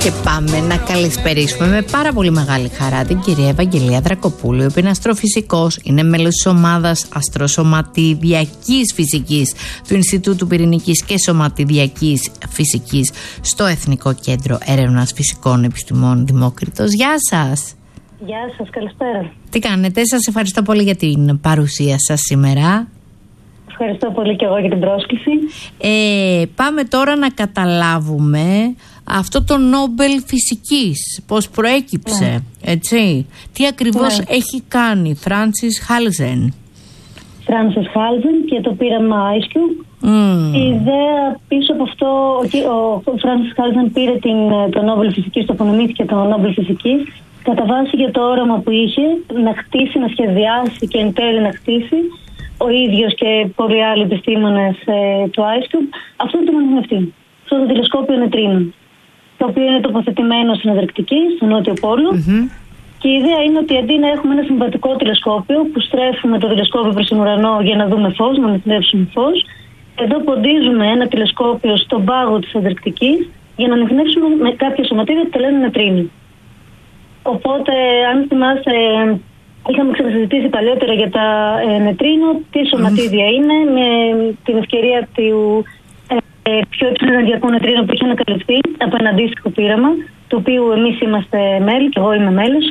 Και πάμε να καλησπερίσουμε με πάρα πολύ μεγάλη χαρά την κυρία Ευαγγελία Δρακοπούλου, η οποία είναι αστροφυσικός, είναι μέλος της ομάδας αστροσωματιδιακής φυσικής του Ινστιτούτου Πυρηνικής και Σωματιδιακής Φυσικής στο Εθνικό Κέντρο Έρευνας Φυσικών Επιστημών Δημόκριτος. Γεια σας! Γεια σας, καλησπέρα. Τι κάνετε, σας ευχαριστώ πολύ για την παρουσία σας σήμερα. Ευχαριστώ πολύ και εγώ για την πρόσκληση. Πάμε τώρα να καταλάβουμε αυτό το Νόμπελ Φυσικής, πώς προέκυψε, έτσι. Τι ακριβώς έχει κάνει Φράνσις Χάλζεν. Φράνσις Χάλζεν και το πείραμα IceCube. Η ιδέα πίσω από αυτό, ο Φράνσις Χάλζεν πήρε το Νόμπελ Φυσικής, το απονομήθηκε το Νόμπελ Φυσικής, κατά βάση για το όραμα που είχε να χτίσει, να σχεδιάσει και εν τέλει να χτίσει ο ίδιος και πολλοί άλλοι επιστήμονες του IceCube, αυτό είναι το μονιμευτή, αυτό το τηλεσκόπιο νετρίνων, το οποίο είναι τοποθετημένο στην Ανταρκτική, στο Νότιο Πόλο. Και η ιδέα είναι ότι αντί να έχουμε ένα συμβατικό τηλεσκόπιο που στρέφουμε το τηλεσκόπιο προς τον ουρανό για να δούμε φως, να ανιχνεύσουμε φως, εδώ ποντίζουμε ένα τηλεσκόπιο στον πάγο της Ανταρκτικής για να ανιχνεύσουμε με κάποια σωματίδια που τα λένε νετρίνη. Οπότε, αν θυμάστε, είχαμε ξανασυζητήσει παλιότερα για τα νετρίνο, τι σωματίδια είναι, με την ευκαιρία του πιο υψηλού ενεργειακού νετρίνου που είχε ανακαλυφθεί από ένα αντίστοιχο πείραμα, του οποίου εμείς είμαστε μέλη, και εγώ είμαι μέλος,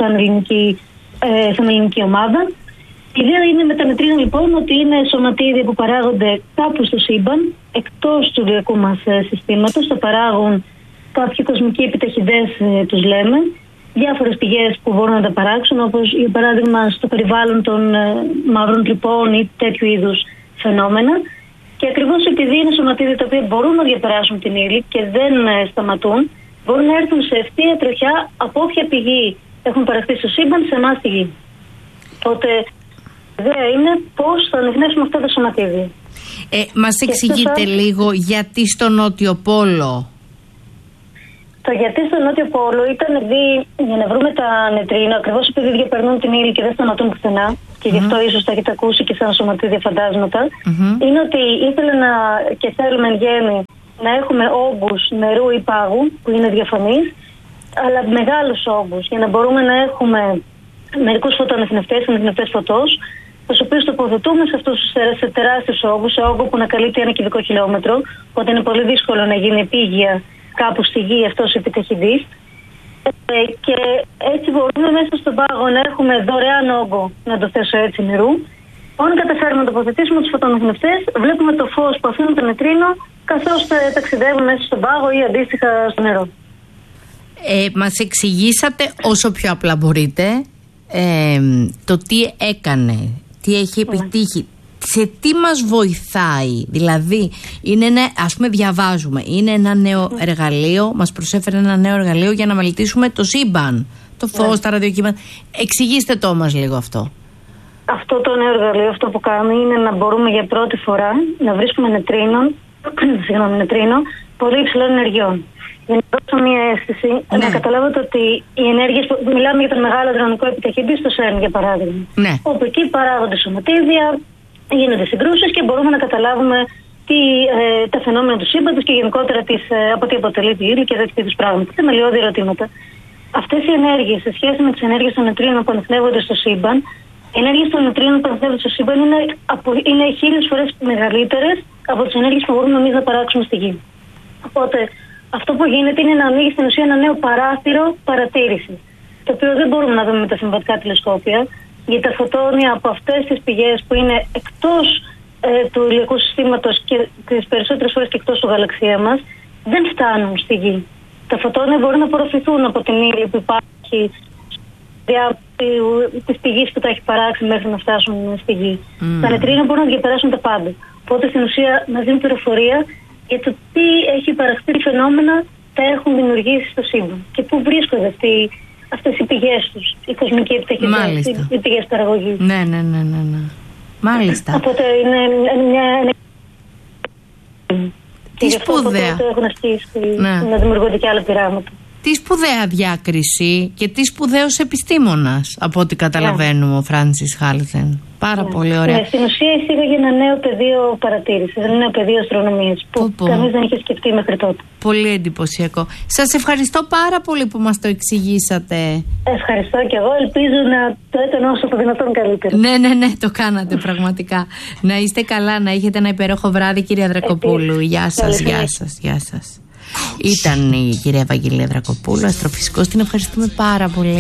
σαν ελληνική ομάδα. Η ιδέα είναι με τα νετρίνα λοιπόν ότι είναι σωματίδια που παράγονται κάπου στο σύμπαν, εκτός του ηλιακού μας συστήματος, θα παράγουν κάποιοι κοσμικοί επιταχυντές, τους λέμε, διάφορες πηγές που μπορούν να τα παράξουν, όπως για παράδειγμα στο περιβάλλον των μαύρων τρυπών ή τέτοιου είδους φαινόμενα. Και ακριβώς επειδή είναι σωματίδια τα οποία μπορούν να διαπεράσουν την ύλη και δεν σταματούν, μπορούν να έρθουν σε ευθεία τροχιά από όποια πηγή έχουν παραχθεί στο σύμπαν σε εμάς τη γη. Οπότε η ιδέα είναι πώς θα ανιχνεύσουμε αυτά τα σωματίδια. Μας εξηγείτε λίγο γιατί στο Νότιο Πόλο? Το γιατί στο Νότιο Πόλο ήταν για να βρούμε τα νετρίνα, ακριβώς επειδή διαπερνούν την ύλη και δεν σταματούν πουθενά, και γι' αυτό ίσως τα έχετε ακούσει και σαν σωματίδια φαντάσματα, είναι ότι ήθελε και θέλουμε εν γέννη να έχουμε όγκους νερού ή πάγου, που είναι διαφανείς, αλλά μεγάλους όγκους, για να μπορούμε να έχουμε μερικούς φωτοανιχνευτές φωτός, τους οποίους τοποθετούμε σε τεράστιους όγκους, σε όγκο που να καλύπτει 1 κυβικό χιλιόμετρο, οπότε είναι πολύ δύσκολο να γίνει επίγεια κάπου στη γη αυτός ο επιταχυντής. Και έτσι μπορούμε μέσα στον πάγο να έχουμε δωρεάν όγκο, να το θέσω έτσι, νερού. Όταν καταφέρουμε να τοποθετήσουμε τους φωτοανιχνευτές, βλέπουμε το φως που αφήνουν το νετρίνο καθώς ταξιδεύουν μέσα στον πάγο ή αντίστοιχα στο νερό. Μας εξηγήσατε όσο πιο απλά μπορείτε το τι έκανε, τι έχει επιτύχει. Σε τι μας βοηθάει, δηλαδή είναι ας πούμε διαβάζουμε, είναι ένα νέο εργαλείο, μας προσέφερε ένα νέο εργαλείο για να μελετήσουμε το σύμπαν, το φως, τα ραδιοκύματα. Εξηγήστε το μας λίγο αυτό. Αυτό το νέο εργαλείο, αυτό που κάνει είναι να μπορούμε για πρώτη φορά να βρίσκουμε νετρίνο πολύ υψηλών ενεργειών. Για να δώσω μια αίσθηση, να καταλάβετε ότι οι ενέργειες, μιλάμε για τον μεγάλο αδρανικό επιταχυντή στο ΣΕΡΝ για παράδειγμα, όπου εκεί παράγονται σωματίδια, γίνονται συγκρούσεις και μπορούμε να καταλάβουμε τα φαινόμενα του σύμπαντος και γενικότερα από τι αποτελεί τη ύλη και τέτοιου είδους πράγματα. Θεμελιώδη ερωτήματα. Αυτές οι ενέργειες σε σχέση με τις ενέργειες των νετρίνων που ανιχνεύονται στο σύμπαν, οι ενέργειες των νετρίνων που ανιχνεύονται στο σύμπαν είναι 1000 φορές μεγαλύτερες από τις ενέργειες που μπορούμε εμείς να παράξουμε στη γη. Οπότε αυτό που γίνεται είναι να ανοίγει στην ουσία ένα νέο παράθυρο παρατήρησης, το οποίο δεν μπορούμε να δούμε με τα συμβατικά τηλεσκόπια. Γιατί τα φωτόνια από αυτές τις πηγές που είναι εκτός του ηλιακού συστήματος και τις περισσότερες φορές και εκτός του γαλαξία μας, δεν φτάνουν στη γη. Τα φωτόνια μπορούν να απορροφηθούν από την ύλη που υπάρχει της πηγής που τα έχει παράξει μέχρι να φτάσουν στη γη. Τα νετρίνα μπορούν να διαπεράσουν τα πάντα. Οπότε στην ουσία μας δίνουν πληροφορία για το τι έχει παραχθεί, τι φαινόμενα τα έχουν δημιουργήσει στο σύμπαν και πού βρίσκονται αυτές οι πηγές τους, οι κοσμικοί επιταχυντές, οι πηγές παραγωγής. Ναι. Μάλιστα. Οπότε είναι μια... Τι σπουδαία. Έχουν ασκήσει να δημιουργούνται και άλλα πειράματα. Τι σπουδαία διάκριση και τι σπουδαίος επιστήμονας, από ό,τι καταλαβαίνουμε, ο Φράνσις Χάλζεν. Πάρα πολύ ωραία. Ναι, στην ουσία εισήγαγε ένα νέο πεδίο παρατήρησης, ένα νέο πεδίο αστρονομίας που κανείς δεν είχε σκεφτεί μέχρι τότε. Πολύ εντυπωσιακό. Σας ευχαριστώ πάρα πολύ που μας το εξηγήσατε. Ευχαριστώ και εγώ. Ελπίζω να το έκανα όσο το δυνατόν καλύτερα. Ναι, το κάνατε πραγματικά. Να είστε καλά, να έχετε ένα υπέροχο βράδυ, κυρία Δρακοπούλου. Γεια σας. Ήταν η κυρία Ευαγγελία Δρακοπούλου, αστροφυσικός. Την ευχαριστούμε πάρα πολύ.